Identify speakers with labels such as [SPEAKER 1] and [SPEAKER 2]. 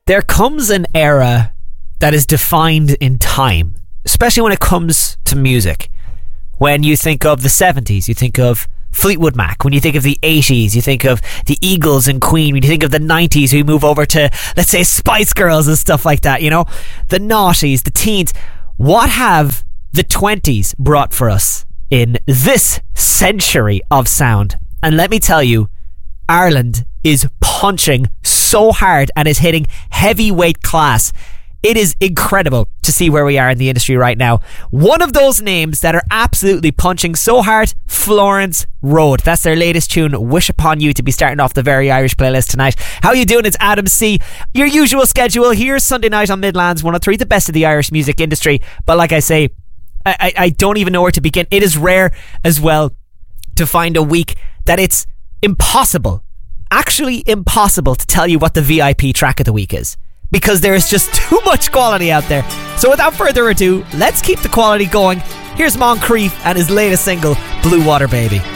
[SPEAKER 1] There comes an era that is defined in time, especially when it comes to music. When you think of the 70s, you think of Fleetwood Mac. When you think of the 80s, you think of the Eagles and Queen. When you think of the 90s, we move over to, let's say, Spice Girls and stuff like that, you know? The noughties, the teens. What have the 20s brought for us in this century of sound? And let me tell you, Ireland is punching so hard and is hitting heavyweight class. It is incredible to see where we are in the industry right now. One of those names that are absolutely punching so hard, Florence Road. That's their latest tune, Wish Upon You, to be starting off the Very Irish playlist tonight. How you doing? It's Adam C. Your usual schedule here Sunday night on Midlands 103, the best of the Irish music industry. But like I say, I don't even know where to begin. It is rare as well to find a week that it's impossible, actually impossible, to tell you what the VIP track of the week is, because there is just too much quality out there. So without further ado, let's keep the quality going. Here's Moncrief and his latest single, Blue Water Baby.